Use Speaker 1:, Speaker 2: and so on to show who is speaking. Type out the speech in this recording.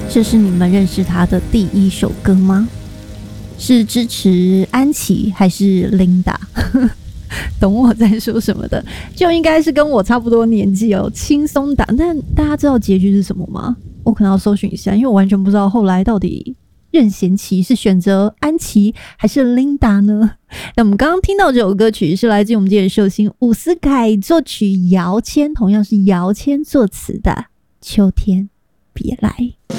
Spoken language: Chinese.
Speaker 1: 这是你们认识他的第一首歌吗？是支持安琪还是 Linda？ 懂我在说什么的，就应该是跟我差不多年纪哦，轻松档。但大家知道结局是什么吗？我可能要搜寻一下，因为我完全不知道后来到底任贤齐是选择安琪还是 Linda 呢？那我们刚刚听到这首歌曲是来自于我们今天的寿星伍思凯作曲，姚谦同样是姚谦作词的《秋天别来》。